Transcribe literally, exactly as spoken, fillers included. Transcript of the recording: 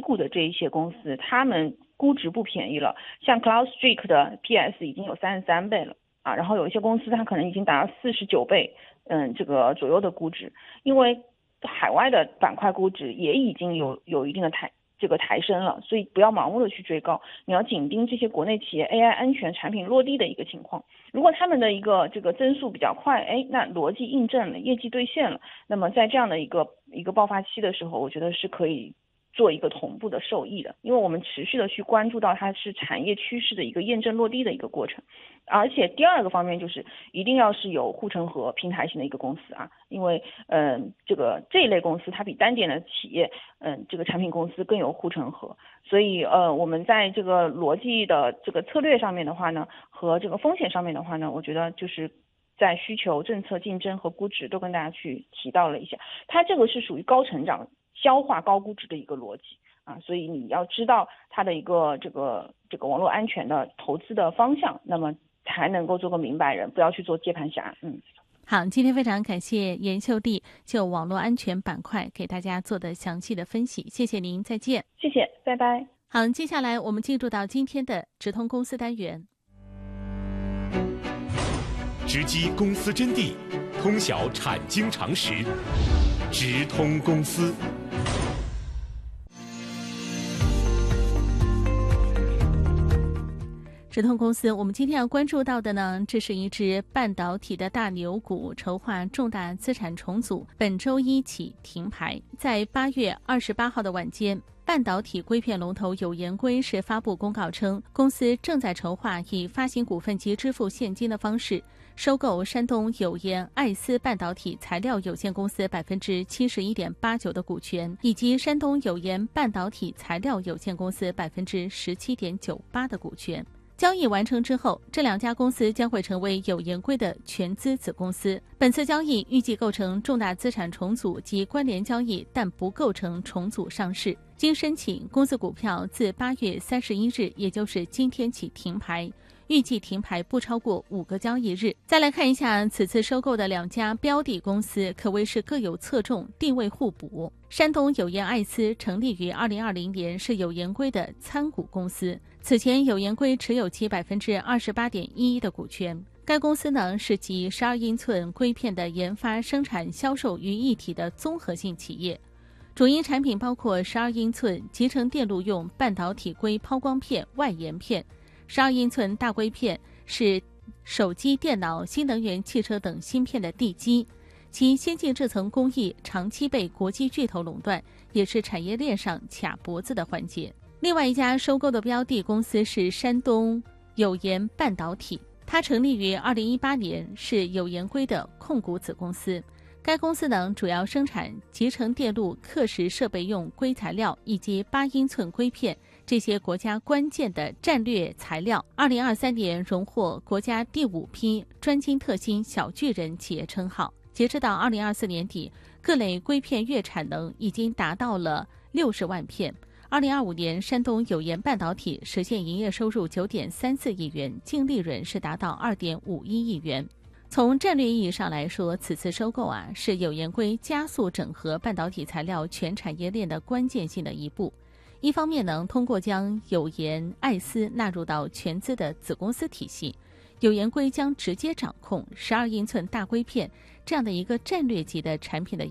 股的这一些公司，他们估值不便宜了，像 CloudStreak 的 P S 已经有三十三倍了啊，然后有一些公司它可能已经达到四十九倍，嗯，这个左右的估值，因为海外的板块估值也已经有有一定的抬这个抬升了，所以不要盲目的去追高，你要紧盯这些国内企业 A I 安全产品落地的一个情况。如果他们的一个这个增速比较快，哎，那逻辑印证了，业绩兑现了，那么在这样的一个一个爆发期的时候，我觉得是可以做一个同步的受益的，因为我们持续的去关注到它是产业趋势的一个验证落地的一个过程。而且第二个方面就是一定要是有护城河平台型的一个公司啊，因为嗯、呃、这个这一类公司它比单点的企业嗯、呃、这个产品公司更有护城河，所以呃我们在这个逻辑的这个策略上面的话呢，和这个风险上面的话呢，我觉得就是在需求、政策、竞争和估值都跟大家去提到了一下，它这个是属于高成长消化高估值的一个逻辑啊，所以你要知道它的一个这个这个网络安全的投资的方向，那么才能够做个明白人，不要去做接盘侠。嗯， 好，今天非常感谢严秀丽就网络安全板块给大家做的详细的分析，谢谢您，再见。 谢谢，拜拜。 好，接下来我们进入到今天的直通公司单元， 直击公司真谛，通晓产经常识，直通公司。 直通公司，我们今天要关注到的呢，这是一只半导体的大牛股，筹划重大资产重组，本周一起停牌。在八月二十八号的晚间，半导体硅片龙头友研硅是发布公告称，公司正在筹划以发行股份及支付现金的方式收购山东友研爱思半导体材料有限公司百分之七十一点八九的股权，以及山东友研半导体材料有限公司百分之十七点九八的股权。交易完成之后，这两家公司将会成为友研硅的全资子公司。本次交易预计构成重大资产重组及关联交易，但不构成重组上市。经申请，公司股票自八月三十一日，也就是今天起停牌，预计停牌不超过五个交易日。再来看一下此次收购的两家标的公司，可谓是各有侧重，定位互补。山东友研爱思成立于二零二零年，是友研硅的参股公司。此前友研硅持有其百分之二十八点一一的股权。该公司呢是集十二英寸硅片的研发、生产、销售于一体的综合性企业。主营产品包括十二英寸集成电路用半导体硅抛光片、外延片。十二英寸大硅片是手机、电脑、新能源汽车等芯片的地基，其先进制程工艺长期被国际巨头垄断，也是产业链上卡脖子的环节。另外一家收购的标的公司是山东友研半导体，它成立于二零一八年，是友研硅的控股子公司。该公司呢主要生产集成电路刻蚀设备用硅材料以及八英寸硅片这些国家关键的战略材料。二零二三年荣获国家第五批专精特新小巨人企业称号。截至到二零二四年底，各类硅片月产能已经达到了六十万片。二零二五年，山东友研半导体实现营业收入九点三四亿元，净利润是达到二点五一亿元。从战略意义上来说，此次收购啊，是友研硅加速整合半导体材料全产业链的关键性的一步。一方面呢，通过将友研爱思纳入到全资的子公司体系，友研硅将直接掌控十二英寸大硅片这样的一个战略级的产品的